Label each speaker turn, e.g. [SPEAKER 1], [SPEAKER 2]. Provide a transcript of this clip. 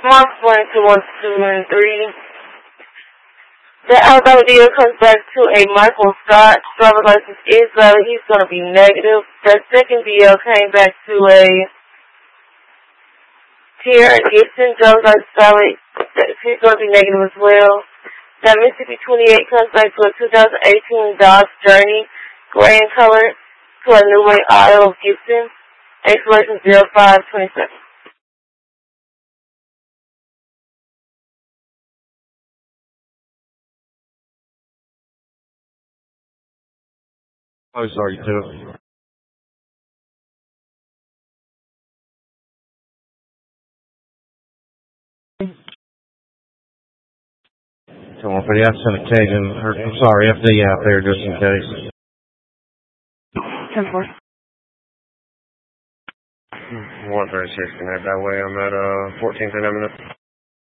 [SPEAKER 1] Mark 22, 1, 2, and 3. The Alabama deal comes back to a Michael Scott. Driver's license is valid. He's going to be negative. The second DL came back to a Tierra Gibson. Driver's license valid. He's going to be negative as well. That Mississippi 28 comes back to a 2018 Dodge Journey, gray in color, to a New Way Auto Gibson. Expiration 0527.
[SPEAKER 2] Oh, sorry, too. Come on, for the accident occasion, I'm sorry, FD out there just in case.
[SPEAKER 1] 10-4.
[SPEAKER 2] 136 can head that way on that 14th and Eminent.